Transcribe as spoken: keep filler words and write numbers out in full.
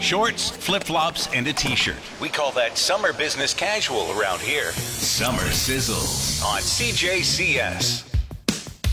Shorts, flip-flops, and a t-shirt. We call that summer business casual around here. Summer Sizzles on C J C S.